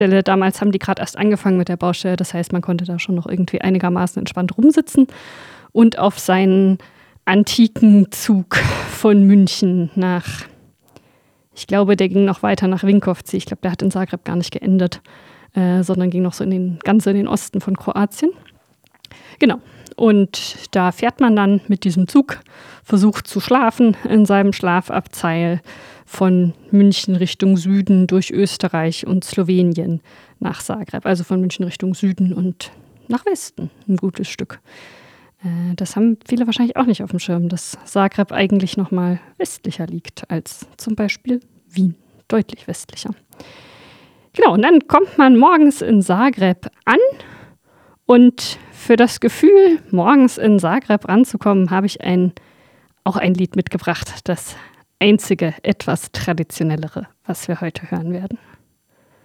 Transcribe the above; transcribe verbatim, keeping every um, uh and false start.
Damals haben die gerade erst angefangen mit der Baustelle, das heißt, man konnte da schon noch irgendwie einigermaßen entspannt rumsitzen und auf seinen antiken Zug von München nach, ich glaube, der ging noch weiter nach Vinkovci. Ich glaube, der hat in Zagreb gar nicht geendet, äh, sondern ging noch so in den, ganz in den Osten von Kroatien. Genau. Und da fährt man dann mit diesem Zug, versucht zu schlafen in seinem Schlafabteil von München Richtung Süden durch Österreich und Slowenien nach Zagreb. Also von München Richtung Süden und nach Westen ein gutes Stück. Äh, das haben viele wahrscheinlich auch nicht auf dem Schirm, dass Zagreb eigentlich noch mal westlicher liegt als zum Beispiel Wien. Deutlich westlicher. Genau, und dann kommt man morgens in Zagreb an. Und für das Gefühl, morgens in Zagreb ranzukommen, habe ich ein, auch ein Lied mitgebracht. Das einzige, etwas traditionellere, was wir heute hören werden.